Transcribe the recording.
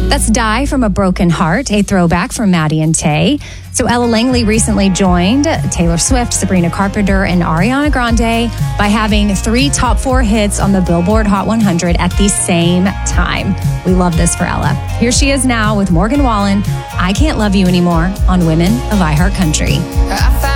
That's Die from a Broken Heart, a throwback from Maddie and Tay. So Ella Langley recently joined Taylor Swift, Sabrina Carpenter, and Ariana Grande by having 3 top 4 hits on the Billboard Hot 100 at the same time. We love this for Ella. Here she is now with Morgan Wallen, I Can't Love You Anymore on Women of iHeart Country.